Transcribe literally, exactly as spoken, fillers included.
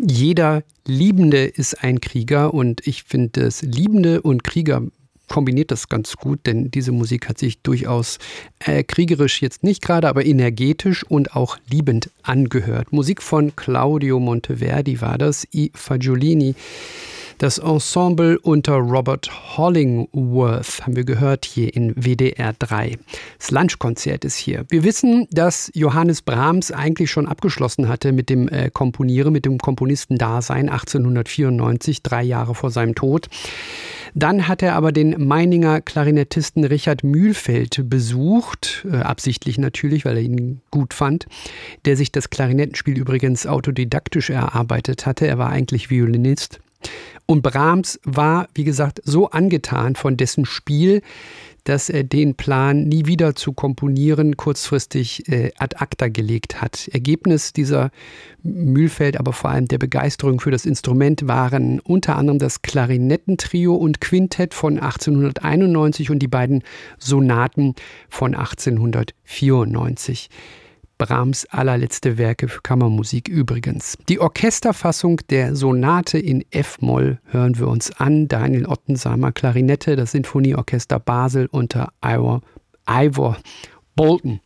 Jeder Liebende ist ein Krieger und ich finde, das Liebende und Krieger kombiniert das ganz gut, denn diese Musik hat sich durchaus äh, kriegerisch jetzt nicht gerade, aber energetisch und auch liebend angehört. Musik von Claudio Monteverdi war das, I Fagiolini. Das Ensemble unter Robert Hollingworth haben wir gehört hier in W D R drei. Das Lunchkonzert ist hier. Wir wissen, dass Johannes Brahms eigentlich schon abgeschlossen hatte mit dem äh, Komponieren, mit dem Komponistendasein achtzehnhundertvierundneunzig, drei Jahre vor seinem Tod. Dann hat er aber den Meininger Klarinettisten Richard Mühlfeld besucht, äh, absichtlich natürlich, weil er ihn gut fand, der sich das Klarinettenspiel übrigens autodidaktisch erarbeitet hatte. Er war eigentlich Violinist. Und Brahms war, wie gesagt, so angetan von dessen Spiel, dass er den Plan, nie wieder zu komponieren, kurzfristig äh, ad acta gelegt hat. Ergebnis dieser Mühlfeld, aber vor allem der Begeisterung für das Instrument waren unter anderem das Klarinettentrio und Quintett von achtzehnhunderteinundneunzig und die beiden Sonaten von achtzehnhundertvierundneunzig. Brahms allerletzte Werke für Kammermusik übrigens. Die Orchesterfassung der Sonate in F-Moll hören wir uns an. Daniel Ottensamer Klarinette, das Sinfonieorchester Basel unter Ivor, Ivor Bolton.